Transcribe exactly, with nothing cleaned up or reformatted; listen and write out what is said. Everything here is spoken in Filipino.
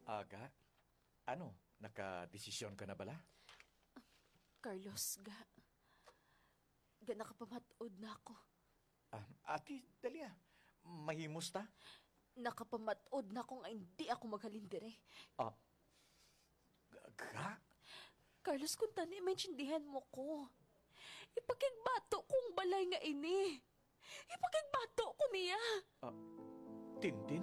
Aga, ano, nakadesisyon ka na bala? Carlos, ga... Ga nakapamatuod na ako. Ah, ati, Dalia, mahimos ta? Nakapamatuod na ako nga hindi ako maghalindire. Ah, ga? Carlos, kung tani, maintindihan mo ko. Ipakigbato kong balay nga ini. Ipakigbato ko niya. Ah, tindi?